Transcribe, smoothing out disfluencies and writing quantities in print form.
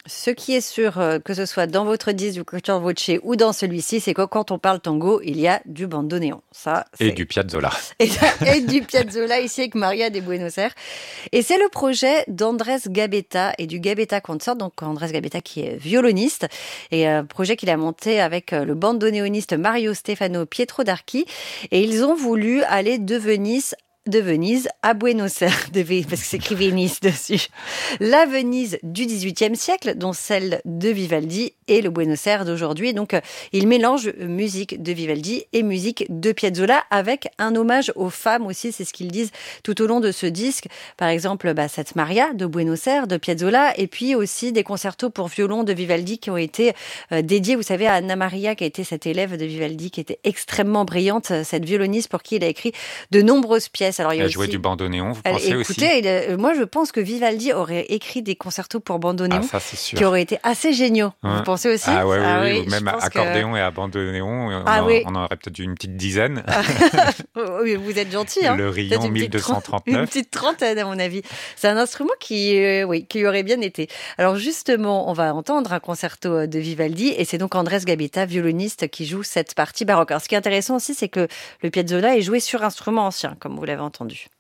Ce qui est sûr, que ce soit dans votre disque du Culture Voce ou dans celui-ci, c'est que quand on parle tango, il y a du bandoneon. Ça, Et c'est... du Piazzolla. Et du Piazzolla ici avec Maria de Buenos Aires. Et c'est le projet d'Andrés Gabetta et du Gabetta Consort. Donc Andrés Gabetta qui est violoniste et un projet qu'il a monté avec le bandoneoniste Mario Stefano Pietro d'Archi. Et ils ont voulu aller de Venise à Buenos Aires, parce que c'est écrit Venise dessus. La Venise du XVIIIe siècle, dont celle de Vivaldi, et le Buenos Aires d'aujourd'hui. Donc, il mélange musique de Vivaldi et musique de Piazzolla avec un hommage aux femmes aussi, c'est ce qu'ils disent tout au long de ce disque. Par exemple, cette Maria de Buenos Aires, de Piazzolla, et puis aussi des concertos pour violon de Vivaldi qui ont été dédiés, vous savez, à Anna Maria, qui a été cette élève de Vivaldi, qui était extrêmement brillante, cette violoniste pour qui il a écrit de nombreuses pièces. Alors, il y a Elle aussi... jouait du bandoneon, vous pensez aussi? Écoutez, moi je pense que Vivaldi aurait écrit des concertos pour bandoneon ça c'est sûr. qui auraient été assez géniaux. Ouais. Vous pensez aussi? Ah ouais, oui, Oui, ou même accordéon et à bandoneon, on en aurait peut-être une petite dizaine. Oui, vous êtes gentil. Le Rion 1239. Une petite trentaine à mon avis. C'est un instrument qui aurait bien été. Alors justement, on va entendre un concerto de Vivaldi et c'est donc Andrés Gabetta, violoniste, qui joue cette partie baroque. Alors ce qui est intéressant aussi, c'est que le Piazzolla est joué sur instrument ancien, comme vous l'avez entendu.